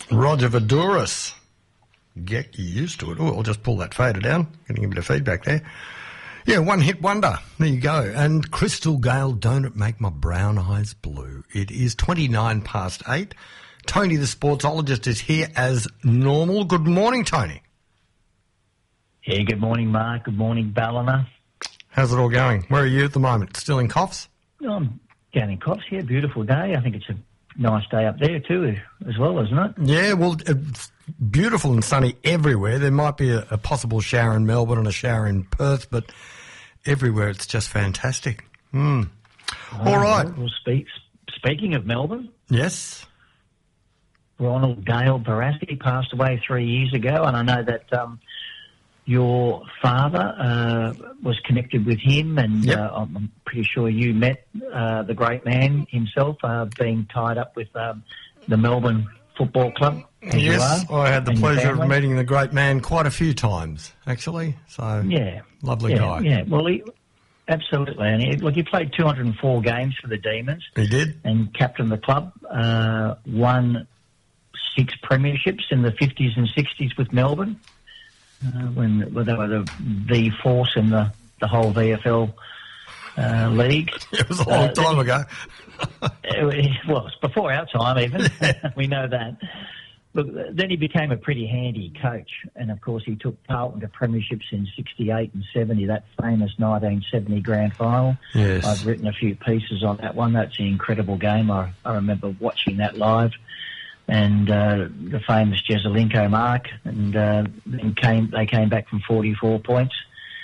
Roger Voudouris. Get used to it. Oh, I'll just pull that fader down. Getting a bit of feedback there. Yeah, one hit wonder. There you go. And Crystal Gale, don't it make my brown eyes blue? It is 8:29. Tony the sportsologist is here as normal. Good morning, Tony. Yeah, good morning, Mark. Good morning, Ballina. How's it all going? Where are you at the moment? Still in Coffs? I'm down in Coffs here. Beautiful day. I think it's a nice day up there too, as well, isn't it? Yeah, well, it's beautiful and sunny everywhere. There might be a possible shower in Melbourne and a shower in Perth, but everywhere it's just fantastic. All right. Well, speaking of Melbourne. Yes. Ronald Dale Barassi passed away 3 years ago, and I know that your father was connected with him, and Yep. I'm pretty sure you met the great man himself, being tied up with the Melbourne Football Club. Yes, I had the and your pleasure of family. meeting the great man quite a few times, actually. So, Yeah. lovely guy. Yeah, well, absolutely. And he played 204 games for the Demons He did? and captained the club, won 6 premierships in the 50s and 60s with Melbourne, when they were the force in the whole VFL league. It was a long time ago. Well, it's before our time even. We know that. Look, then he became a pretty handy coach, and of course he took Carlton to premierships in 68 and 70, that famous 1970 grand final. Yes. I've written a few pieces on that one. That's an incredible game. I remember watching that live, and the famous Jesaulenko mark, and then they came back from 44 points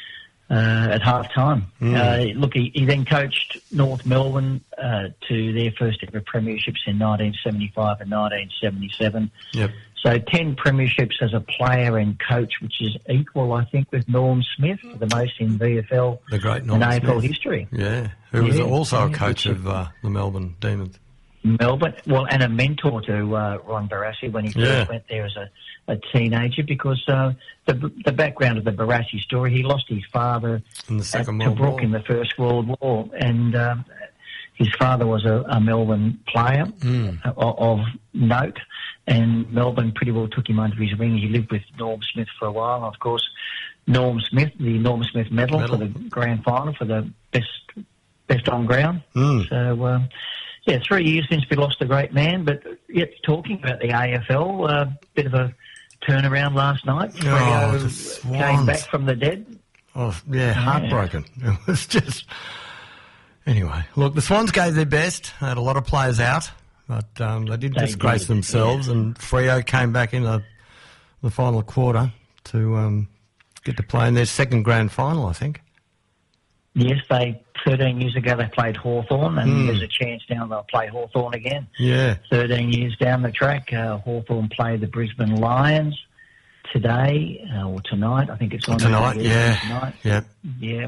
at half time. Look, he then coached North Melbourne to their first ever premierships in 1975 and 1977. Yep. So 10 premierships as a player and coach, which is equal, I think, with Norm Smith, the most in VFL The great Norm and AFL Smith. history. Yeah, who was also a yeah, coach of the Melbourne Demons. Melbourne, well, and a mentor to Ron Barassi when he first went there as a teenager, because the background of the Barassi story, he lost his father In the at Second World Tobruk War. in the First World War, and his father was a Melbourne player of note, and Melbourne pretty well took him under his wing. He lived with Norm Smith for a while, and of course, Norm Smith, the Norm Smith medal for the grand final for the best on ground. So, yeah, 3 years since we lost a great man, but yet talking about the AFL, bit of a turnaround last night. The Freo came Swans. back from the dead. Oh, yeah, heartbroken. It was just... Anyway, look, the Swans gave their best. They had a lot of players out, but they did disgrace themselves, and Freo came back in the final quarter to get to play in their second grand final, I think. Yes, 13 years ago they played Hawthorn, and there's a chance now they'll play Hawthorn again. Yeah. 13 years down the track, Hawthorn play the Brisbane Lions today, or tonight. I think it's on Tonight, Tonight. Yeah. Yeah.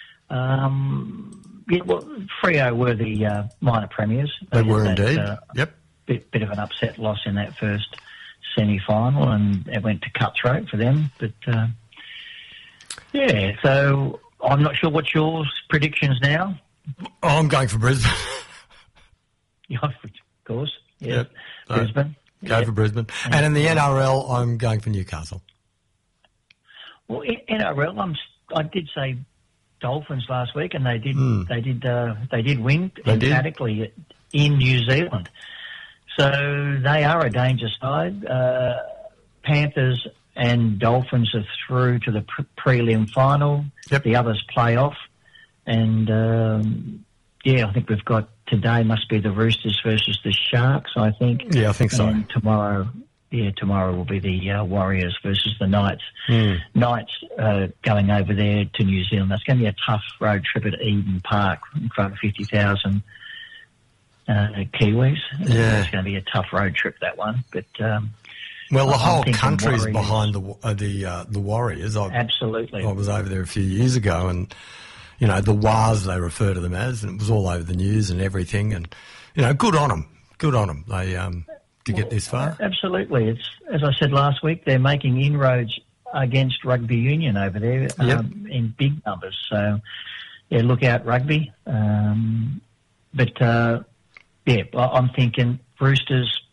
Well, Freo were the minor premiers. They were had indeed. Yep. Bit of an upset loss in that first semi-final, and it went to cutthroat for them. But, yeah, so I'm not sure what's your predictions now. Oh, I'm going for Brisbane. Yeah, of course. Yeah. Yep. So, Brisbane. Go for Brisbane. And in the NRL, I'm going for Newcastle. Well, in NRL, I did say Dolphins last week, and they did win emphatically in New Zealand. So they are a danger side. Panthers and Dolphins are through to the prelim final. Yep. The others play off, and I think we've got today must be the Roosters versus the Sharks. I think. Yeah, I think so. And tomorrow will be the Warriors versus the Knights. Knights going over there to New Zealand. That's going to be a tough road trip at Eden Park in front of 50,000 Kiwis. Yeah. It's going to be a tough road trip, that one. But well, the I'm whole thinking country's Warriors. behind the Warriors. Absolutely. I was over there a few years ago, and you know the Wars they refer to them as, and it was all over the news and everything. And you know, good on them. Good on them. They to get this far. Absolutely. It's as I said last week. They're making inroads against rugby union over there in big numbers. So yeah, look out, rugby. I'm thinking Roosters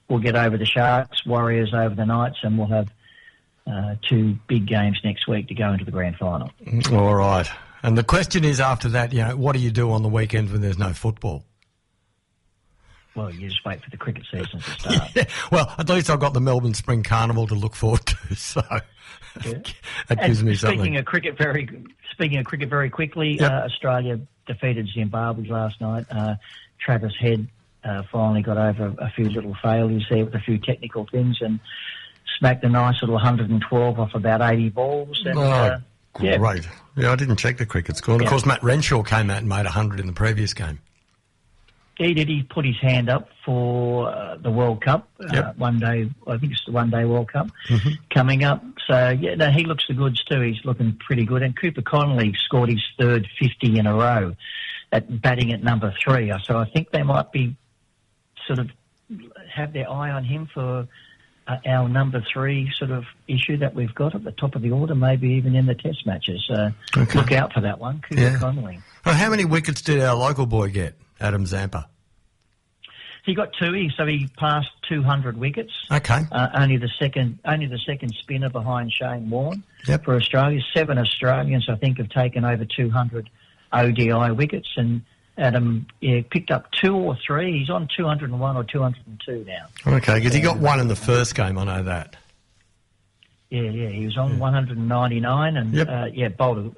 we'll get over the Sharks, Warriors over the Knights, and we'll have 2 big games next week to go into the grand final. All right. And the question is after that, what do you do on the weekend when there's no football? Well, you just wait for the cricket season to start. Yeah. Well, at least I've got the Melbourne Spring Carnival to look forward to, so that gives me something. Speaking of cricket very quickly, Yep. Australia defeated Zimbabwe last night. Travis Head finally got over a few little failures there with a few technical things and smacked a nice little 112 off about 80 balls. And, great. Yeah, I didn't check the cricket score. And of course, Matt Renshaw came out and made 100 in the previous game. He did. He put his hand up for the World Cup, one day. I think it's the One Day World Cup coming up. So, he looks the goods too. He's looking pretty good. And Cooper Connolly scored his third 50 in a row at batting at number 3. So I think they might be sort of have their eye on him for our number 3 sort of issue that we've got at the top of the order, maybe even in the test matches. Look out for that one, Cooper Connolly. Well, how many wickets did our local boy get, Adam Zampa? He got 2, so he passed 200 wickets. Okay. Only the second spinner behind Shane Warne for Australia. 7 Australians, I think, have taken over 200 ODI wickets, and Adam picked up 2 or 3. He's on 201 or 202 now. Okay, because he got 1 in the first game, I know that. Yeah, he was on 199 and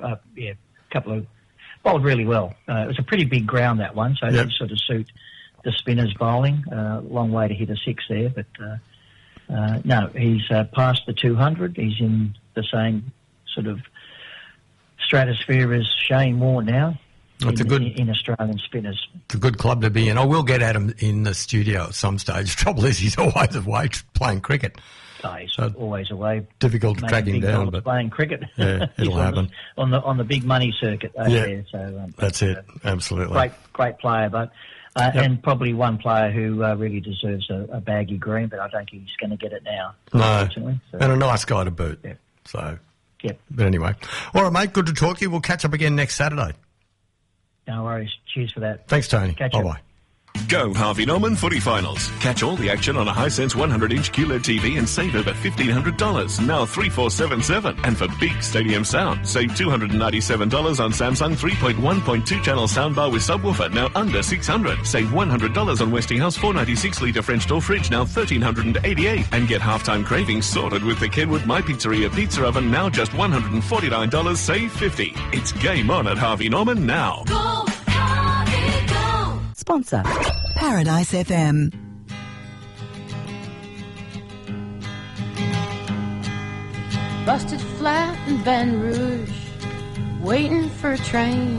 bowled really well. It was a pretty big ground, that one, so it did sort of suit the spinners bowling. Long way to hit a 6 there, but no, he's past the 200. He's in the same sort of stratosphere as Shane Warne now. In Australian spinners. It's a good club to be in. I will get Adam in the studio at some stage. The trouble is he's always away playing cricket. He's always away. Difficult to track him down, but playing cricket. Yeah, it'll happen on the big money circuit over there. So that's it. Absolutely, great player, but and probably one player who really deserves a baggy green, but I don't think he's going to get it now. No, and a nice guy to boot. Yeah. So, but anyway, all right, mate. Good to talk to you. We'll catch up again next Saturday. No worries. Cheers for that. Thanks, Tony. Bye-bye. Go Harvey Norman Footy Finals. Catch all the action on a Hisense 100-inch QLED TV and save over $1,500, now 3477. And for big stadium sound, save $297 on Samsung 3.1.2 channel soundbar with subwoofer, now under $600. Save $100 on Westinghouse 496-litre French door fridge, now $1,388. And get halftime cravings sorted with the Kenwood My Pizzeria pizza oven, now just $149, save $50. It's game on at Harvey Norman now. Go, Harvey, go! Sponsor Paradise FM. Busted flat in Baton Rouge, waiting for a train.